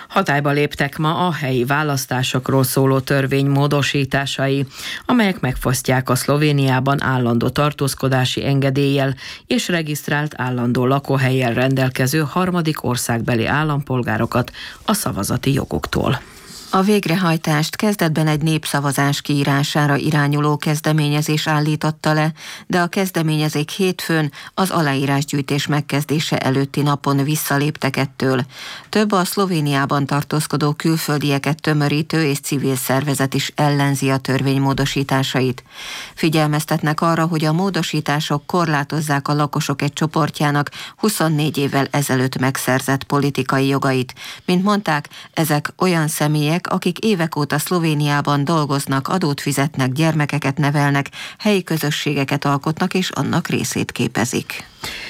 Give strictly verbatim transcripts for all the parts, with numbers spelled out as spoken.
Hatályba léptek ma a helyi választásokról szóló törvény módosításai, amelyek megfosztják a Szlovéniában állandó tartózkodási engedéllyel és regisztrált állandó lakóhellyel rendelkező harmadik országbeli állampolgárokat a szavazati jogoktól. A végrehajtást kezdetben egy népszavazás kiírására irányuló kezdeményezés állította le, de a kezdeményezék hétfőn az aláírásgyűjtés megkezdése előtti napon visszaléptek ettől. Több a Szlovéniában tartózkodó külföldieket tömörítő és civil szervezet is ellenzi a törvény módosításait. Figyelmeztetnek arra, hogy a módosítások korlátozzák a lakosok egy csoportjának huszonnégy évvel ezelőtt megszerzett politikai jogait. Mint mondták, ezek olyan személyek, akik évek óta Szlovéniában dolgoznak, adót fizetnek, gyermekeket nevelnek, helyi közösségeket alkotnak és annak részét képezik.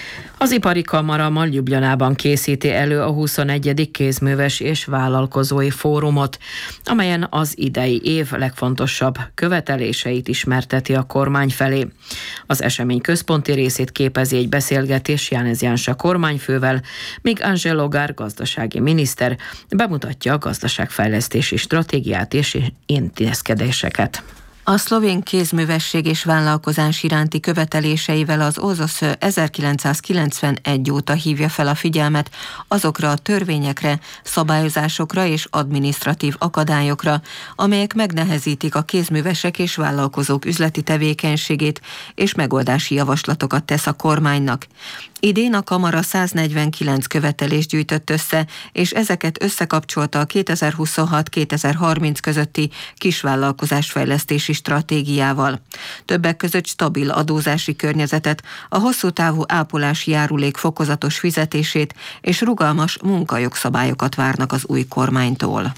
Az Ipari Kamara ma Ljubljanában készíti elő a huszonegyedik kézműves és vállalkozói fórumot, amelyen az idei év legfontosabb követeléseit ismerteti a kormány felé. Az esemény központi részét képezi egy beszélgetés Janez Janša kormányfővel, míg Angelo Gár gazdasági miniszter bemutatja a gazdaságfejlesztési stratégiát és intézkedéseket. A szlovén kézművesség és vállalkozás iránti követeléseivel az OSZOSZ ezerkilencszázkilencvenegy óta hívja fel a figyelmet azokra a törvényekre, szabályozásokra és adminisztratív akadályokra, amelyek megnehezítik a kézművesek és vállalkozók üzleti tevékenységét, és megoldási javaslatokat tesz a kormánynak. Idén a Kamara száznegyvenkilenc követelést gyűjtött össze, és ezeket összekapcsolta a kétezer-huszonhat kétezer-harminc közötti kisvállalkozásfejlesztési stratégiával. Többek között stabil adózási környezetet, a hosszú távú ápolási járulék fokozatos fizetését és rugalmas munkajogszabályokat várnak az új kormánytól.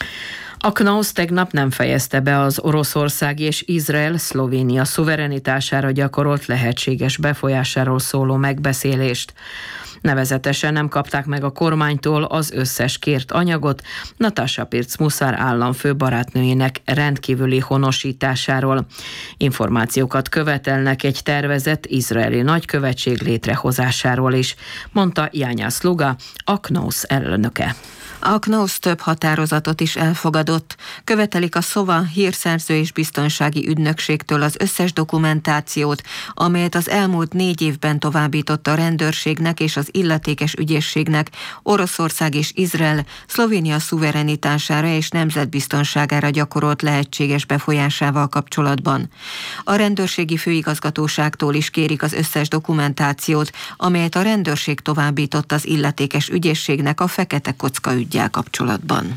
A knáusz tegnap nem fejezte be az Oroszország és Izrael Szlovénia szuverenitására gyakorolt lehetséges befolyásáról szóló megbeszélést. Nevezetesen nem kapták meg a kormánytól az összes kért anyagot Nataša Pirc-Musar államfő barátnőjének rendkívüli honosításáról. Információkat követelnek egy tervezett izraeli nagykövetség létrehozásáról is, mondta Janja Sluga, a knáusz elnöke. A knáusz több határozatot is elfogadott. Követelik a SOVA hírszerző és biztonsági ügynökségtől az összes dokumentációt, amelyet az elmúlt négy évben továbbított a rendőrségnek és az illetékes ügyészségnek Oroszország és Izrael Szlovénia szuverenitására és nemzetbiztonságára gyakorolt lehetséges befolyásával kapcsolatban. A rendőrségi főigazgatóságtól is kérik az összes dokumentációt, amelyet a rendőrség továbbított az illetékes ügyészségnek a fekete kocka ügy kapcsolatban.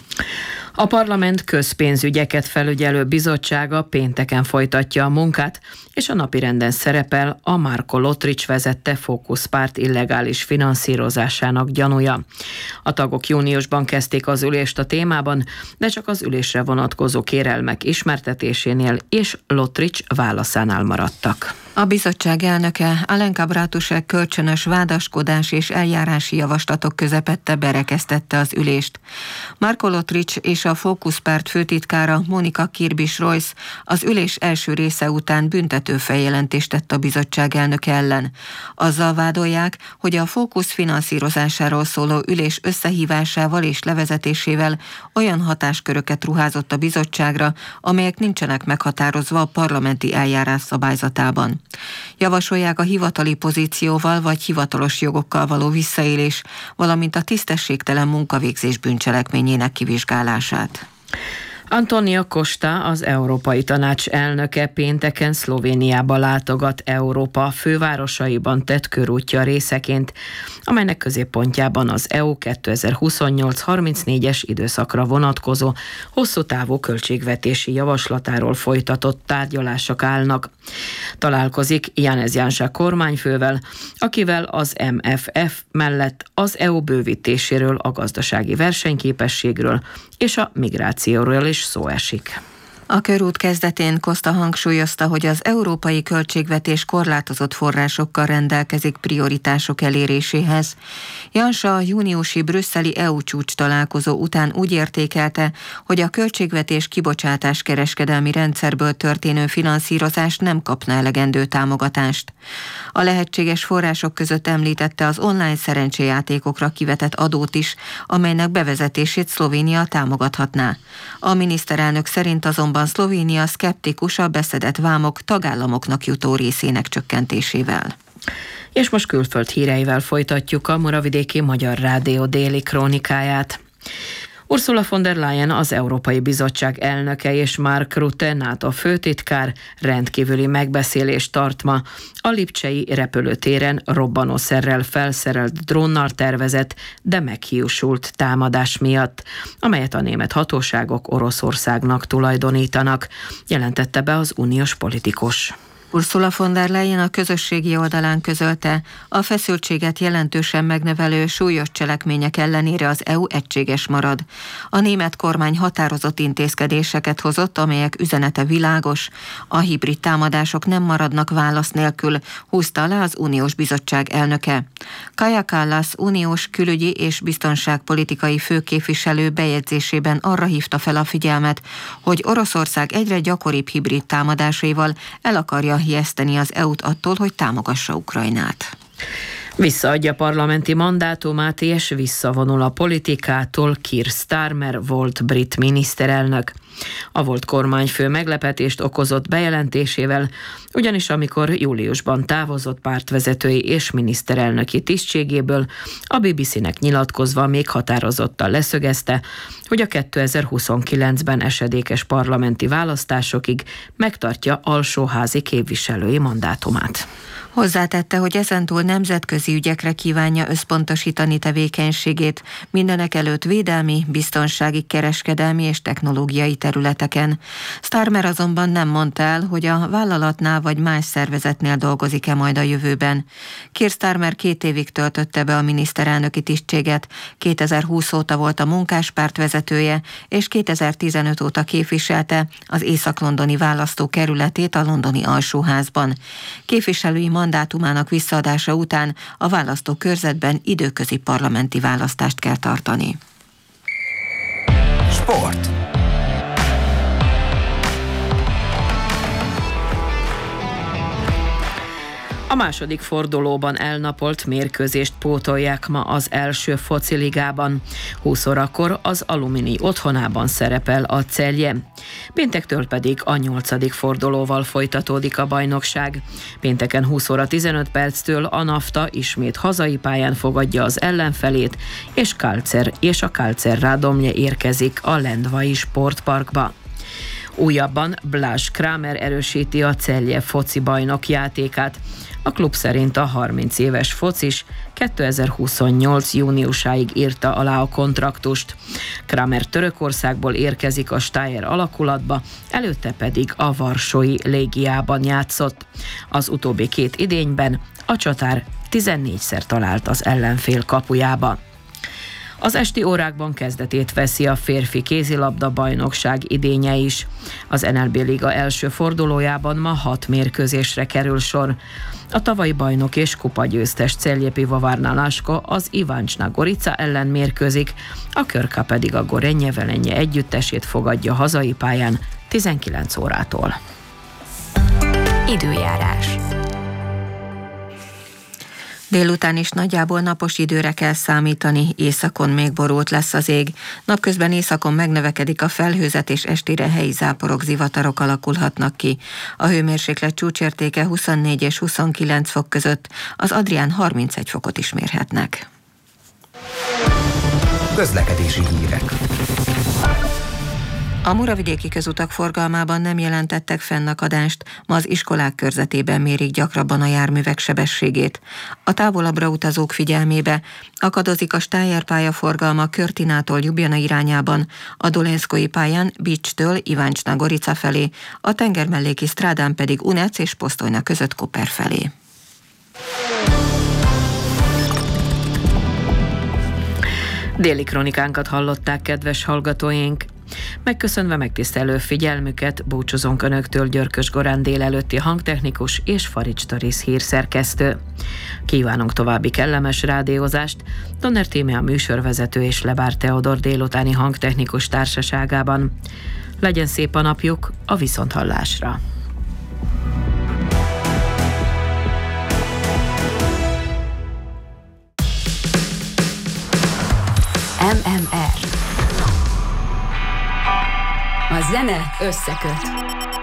A parlament közpénzügyeket felügyelő bizottsága pénteken folytatja a munkát, és a napirenden szerepel a Marko Lotrics vezette Fókuszpárt illegális finanszírozásának gyanúja. A tagok júniusban kezdték az ülést a témában, de csak az ülésre vonatkozó kérelmek ismertetésénél és Lotrics válaszánál maradtak. A bizottság elnöke Alenka Bratušek kölcsönös vádaskodás és eljárási javaslatok közepette berekeztette az ülést. Marko Lotrics és a Fókuszpárt főtitkára Monika Kirbiš-Royce az ülés első része után büntető feljelentést tett a bizottság elnöke ellen. Azzal vádolják, hogy a Fókusz finanszírozásáról szóló ülés összehívásával és levezetésével olyan hatásköröket ruházott a bizottságra, amelyek nincsenek meghatározva a parlamenti eljárás szabályzatában. Javasolják a hivatali pozícióval vagy hivatalos jogokkal való visszaélés, valamint a tisztességtelen munkavégzés bűncselekményének kivizsgálását. Antonio Costa, az Európai Tanács elnöke pénteken Szlovéniába látogat Európa fővárosaiban tett körútja részeként, amelynek középpontjában az é u kétezer-huszonnyolc harmincnégyes időszakra vonatkozó hosszú távú költségvetési javaslatáról folytatott tárgyalások állnak. Találkozik Janez Janša kormányfővel, akivel az em ef ef mellett az é u bővítéséről, a gazdasági versenyképességről és a migrációról is szó esik. A körút kezdetén Costa hangsúlyozta, hogy az európai költségvetés korlátozott forrásokkal rendelkezik prioritások eléréséhez. Jansa a júniusi brüsszeli é u csúcs találkozó után úgy értékelte, hogy a költségvetés kibocsátás kereskedelmi rendszerből történő finanszírozás nem kapna elegendő támogatást. A lehetséges források között említette az online szerencséjátékokra kivetett adót is, amelynek bevezetését Szlovénia támogathatná. A miniszterelnök szerint azonban Szlovénia szkeptikus a beszedett vámok tagállamoknak jutó részének csökkentésével. És most külföld híreivel folytatjuk a Muravidéki Magyar Rádió déli krónikáját. Ursula von der Leyen, az Európai Bizottság elnöke, és Mark Rutte, NATO főtitkár rendkívüli megbeszélést tart ma a lipcsei repülőtéren robbanószerrel felszerelt drónnal tervezett, de meghiúsult támadás miatt, amelyet a német hatóságok Oroszországnak tulajdonítanak, jelentette be az uniós politikus. Ursula von der Leyen a közösségi oldalán közölte, a feszültséget jelentősen megnövelő súlyos cselekmények ellenére az é u egységes marad. A német kormány határozott intézkedéseket hozott, amelyek üzenete világos. A hibrid támadások nem maradnak válasz nélkül, húzta alá az Uniós Bizottság elnöke. Kaja Kallas uniós külügyi és biztonságpolitikai főképviselő bejegyzésében arra hívta fel a figyelmet, hogy Oroszország egyre gyakoribb hibrid támadásaival el akarja ijeszteni az é u-t attól, hogy támogassa Ukrajnát. Visszaadja parlamenti mandátumát és visszavonul a politikától Keir Starmer volt brit miniszterelnök. A volt kormányfő meglepetést okozott bejelentésével, ugyanis amikor júliusban távozott pártvezetői és miniszterelnöki tisztségéből, a bé bé cé-nek nyilatkozva még határozottan leszögezte, hogy a kétezer-huszonkilencben esedékes parlamenti választásokig megtartja alsóházi képviselői mandátumát. Hozzátette, hogy ezentúl nemzetközi ügyekre kívánja összpontosítani tevékenységét, mindenek előtt védelmi, biztonsági, kereskedelmi és technológiai területeken. Starmer azonban nem mondta el, hogy a vállalatnál vagy más szervezetnél dolgozik-e majd a jövőben. Keir Starmer két évig töltötte be a miniszterelnöki tisztséget, kétezer-húsz óta volt a munkáspárt vezetője, és kétezer-tizenöt óta képviselte az észak-londoni választókerületét a londoni alsóházban. Képviselői mandátumának visszaadása után a választókörzetben időközi parlamenti választást kell tartani. Sport. A második fordulóban elnapolt mérkőzést pótolják ma az első fociligában. húsz órakor az Alumini otthonában szerepel a Celje. Péntektől pedig a nyolcadik fordulóval folytatódik a bajnokság. Pénteken húsz óra tizenöt perctől a Nafta ismét hazai pályán fogadja az ellenfelét, és Kálcer és a Kálcer Rádomlje érkezik a Lendvai Sportparkba. Újabban Blaž Kramer erősíti a Celje foci bajnok játékát. A klub szerint a harminc éves focis kétezer-huszonnyolc júniusáig írta alá a kontraktust. Kramer Törökországból érkezik a Steyr alakulatba, előtte pedig a Varsói Légiában játszott. Az utóbbi két idényben a csatár tizennégyszer talált az ellenfél kapujába. Az esti órákban kezdetét veszi a férfi kézilabda bajnokság idénye is. Az en el bé Liga első fordulójában ma hat mérkőzésre kerül sor. A tavalyi bajnok és kupagyőztes Celje Pivovarna Laško az Ivančna Gorica ellen mérkőzik, a Krka pedig a Gorenje Velenje együttesét fogadja hazai pályán tizenkilenc órától. Időjárás. Délután is nagyjából napos időre kell számítani, északon még borult lesz az ég. Napközben északon megnövekedik a felhőzet, és estére helyi záporok, zivatarok alakulhatnak ki. A hőmérséklet csúcsértéke huszonnégy és huszonkilenc fok között, az Adrián harmincegy fokot is mérhetnek. Közlekedési hírek. A muravidéki közutak forgalmában nem jelentettek fennakadást, ma az iskolák körzetében mérik gyakrabban a járművek sebességét. A távolabbra utazók figyelmébe akadozik a Steyr pálya forgalma Körtinától Ljubljana irányában, a Dolenszkói pályán Bicstől Ivančna Gorica felé, a tengermelléki strádán pedig Unec és Posztolyna között Koper felé. Déli kronikánkat hallották, kedves hallgatóink! Megköszönve megtisztelő figyelmüket, búcsúzunk Önöktől Györkös Gorán délelőtti hangtechnikus és Farics Taris hírszerkesztő. Kívánunk további kellemes rádiózást, Donner Tímea a műsorvezető és Lebár Teodor délutáni hangtechnikus társaságában. Legyen szép a napjuk, a viszonthallásra! em em er. A zene összeköt.